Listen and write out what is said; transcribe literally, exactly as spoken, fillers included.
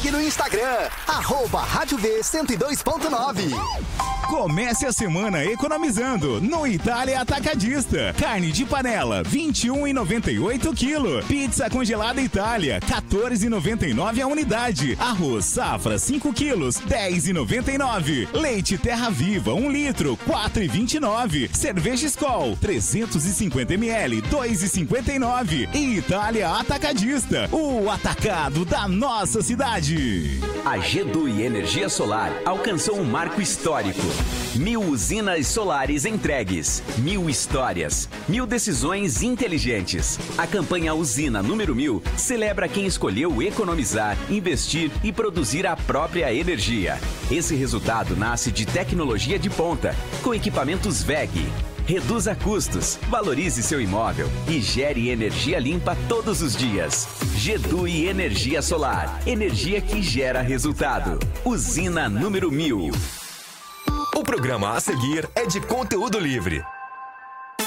segue no Instagram, arroba Rádio V cento e dois ponto nove. Comece a semana economizando no Itália Atacadista. Carne de panela, vinte e um reais e noventa e oito quilo. Pizza congelada Itália, quatorze reais e noventa e nove a unidade. Arroz Safra, cinco quilos, dez reais e noventa e nove. Leite Terra Viva, um litro, quatro reais e vinte e nove. Cerveja Skol, trezentos e cinquenta mililitros, dois reais e cinquenta e nove. E Itália Atacadista, o atacado da nossa cidade. A G D U I Energia Solar alcançou um marco histórico. Mil usinas solares entregues, mil histórias, mil decisões inteligentes. A campanha Usina número mil celebra quem escolheu economizar, investir e produzir a própria energia. Esse resultado nasce de tecnologia de ponta, com equipamentos W E G. Reduza custos, valorize seu imóvel e gere energia limpa todos os dias. G D U I Energia Solar, energia que gera resultado. Usina número mil. O programa a seguir é de conteúdo livre.